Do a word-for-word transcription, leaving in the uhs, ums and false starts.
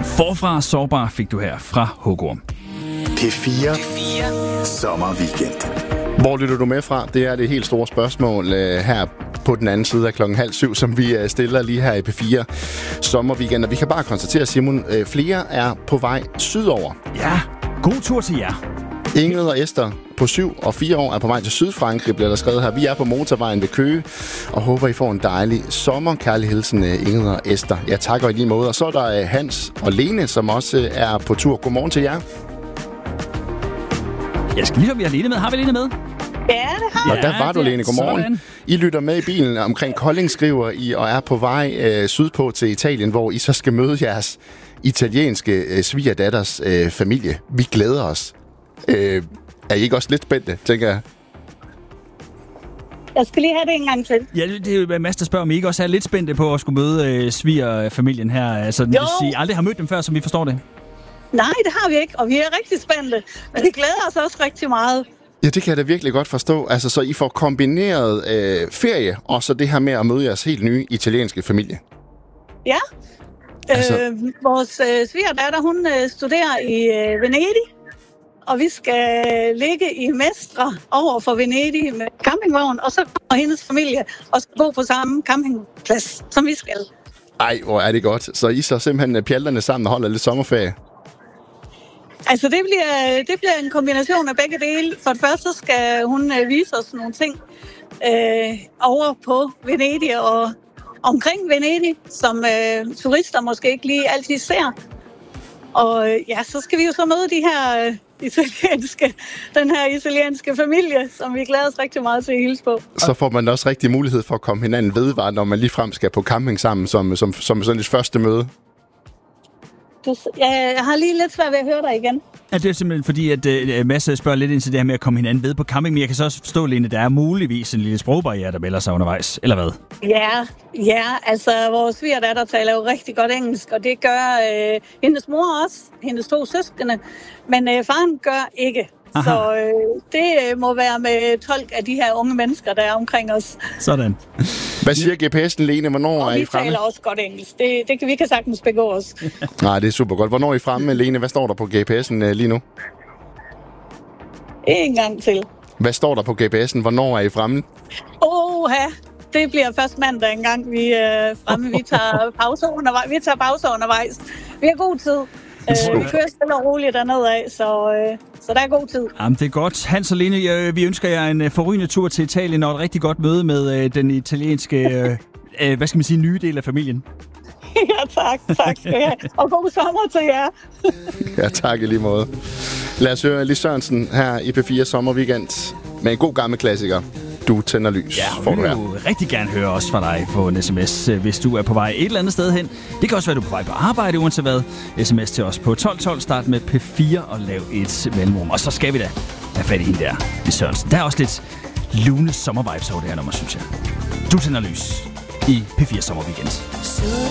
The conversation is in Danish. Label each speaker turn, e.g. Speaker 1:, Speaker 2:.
Speaker 1: Forfra sårbar fik du her fra Hugorm.
Speaker 2: P fire, P fire. Sommerweekend.
Speaker 3: Hvor lytter du med fra? Det er det helt store spørgsmål uh, her på den anden side af klokken halv syv, som vi uh, stiller lige her i P fire Sommerweekend. Og vi kan bare konstatere, Simon, uh, flere er på vej sydover.
Speaker 1: Ja, god tur til jer.
Speaker 3: Ingrid og Esther på syv og fire år er på vej til Sydfrankrig, bliver der skrevet her. Vi er på motorvejen ved Køge og håber, I får en dejlig sommer. Kærlig hilsen, Ingrid og Esther. Jeg takker i lige måde. Og så er der Hans og Lene, som også er på tur. Godmorgen til jer.
Speaker 1: Jeg skal lige høre, vi har Lene med. Har vi Lene med?
Speaker 4: Ja, det har
Speaker 3: vi. Og der var du, Lene. Godmorgen.
Speaker 1: Sådan.
Speaker 3: I lytter med i bilen omkring Kolding, skriver I, og er på vej øh, sydpå til Italien, hvor I så skal møde jeres italienske øh, svigerdatters øh, familie. Vi glæder os. Øh, er I ikke også lidt spændte, tænker jeg?
Speaker 4: Jeg skal lige have det en gang til.
Speaker 1: Ja, det er jo Mads, der spørger, om I ikke også er lidt spændte på at skulle møde øh, svigerfamilien her. Altså, hvis I aldrig har mødt dem før, som vi forstår det.
Speaker 4: Nej, det har vi ikke, og vi er rigtig spændte. Men vi glæder os også rigtig meget.
Speaker 3: Ja, det kan jeg da virkelig godt forstå. Altså, så I får kombineret øh, ferie, og så det her med at møde jeres helt nye italienske familie.
Speaker 4: Ja. Altså... Øh, vores øh, svigerdatter, hun øh, studerer i øh, Venedig. Og vi skal ligge i Mestre over for Venedig med campingvogn, og så kommer hendes familie og skal bo på samme campingplads, som vi skal.
Speaker 3: Ej, hvor er det godt. Så I så simpelthen pjalterne sammen og holder lidt sommerferie?
Speaker 4: Altså, det bliver, det bliver en kombination af begge dele. For det første så skal hun øh, vise os nogle ting øh, over på Venedig og omkring Venedig, som øh, turister måske ikke lige altid ser. Og øh, ja, så skal vi jo så møde de her øh, italienske, den her italienske familie, som vi glæder os rigtig meget til at hilse på.
Speaker 3: Så får man også rigtig mulighed for at komme hinanden ved, når man ligefrem skal på camping sammen, som, som, som sådan et første møde.
Speaker 4: Du, jeg, jeg har lige lidt svært ved at høre dig igen.
Speaker 1: Ja, det er simpelthen fordi, at uh, Mads spørger lidt ind til det her med at komme hinanden ved på camping, men jeg kan så også forstå, Lene, der er muligvis en lille sprogbarriere, der melder sig undervejs, eller hvad?
Speaker 4: Ja, ja, altså vores svigerdatter taler jo rigtig godt engelsk, og det gør øh, hendes mor også, hendes to søskende, men øh, faren gør ikke. Aha. Så øh, det øh, må være med tolk af de her unge mennesker, der er omkring os.
Speaker 1: Sådan.
Speaker 3: Hvad siger G P S'en, Lene? Hvornår
Speaker 4: og
Speaker 3: er I fremme?
Speaker 4: vi taler også godt engelsk. Det, det kan vi kan sagtens begå os.
Speaker 3: Nej, det er super godt. Hvornår er I fremme, Lene? Hvad står der på G P S'en uh, lige nu?
Speaker 4: En gang til.
Speaker 3: Hvad står der på G P S'en? Hvornår er I fremme?
Speaker 4: Oha, det bliver først mandag engang, vi er fremme. Vi tager pauser undervejs. Vi tager pauser undervejs. Vi har god tid. Uh, vi kører stille og roligt dernede af, så, uh, så der er god tid.
Speaker 1: Jamen, det er godt. Hans og Lene, jeg, vi ønsker jer en forrygende tur til Italien, og et rigtig godt møde med uh, den italienske, uh, uh, hvad skal man sige, nye del af familien.
Speaker 4: Ja, tak. Tak skal jeg. Og god sommer til jer.
Speaker 3: Ja, tak i lige måde. Lad os høre Lis Sørensen her i P fire Sommerweekend med en god gammel klassiker. Du tænder lys.
Speaker 1: Ja, og vi vil jo rigtig gerne høre også fra dig på en sms, hvis du er på vej et eller andet sted hen. Det kan også være, du er på vej på arbejde, uanset hvad. Sms til os på tolv tolv, start med P fire og lav et mellemrum. Og så skal vi da have fat i hende der, Lis Sørensen. Der er også lidt lune sommervibes over det her nummer, synes jeg. Du tænder lys i P fire Sommerweekend.